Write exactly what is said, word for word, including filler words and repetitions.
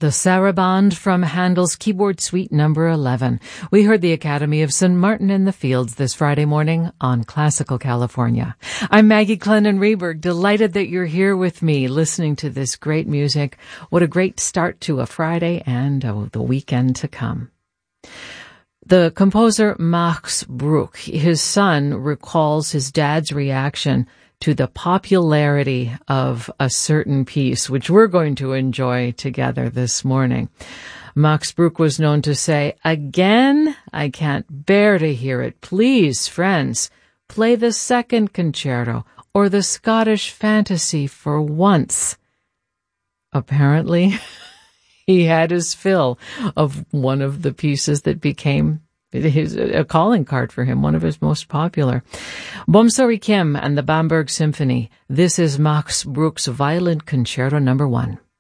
The Sarabande from Handel's Keyboard Suite number eleven. We heard the Academy of Saint Martin in the Fields this Friday morning on Classical California. I'm Maggie Clennon-Reberg, delighted that you're here with me listening to this great music. What a great start to a Friday and oh, the weekend to come. The composer Max Bruch, his son, recalls his dad's reaction to the popularity of a certain piece, which we're going to enjoy together this morning. Max Bruch was known to say, "Again? I can't bear to hear it. Please, friends, play the second concerto or the Scottish Fantasy for once." Apparently, he had his fill of one of the pieces that became his, a calling card for him, one of his most popular. Bomsori Kim and the Bamberg Symphony. This is Max Bruch's Violin Concerto number one.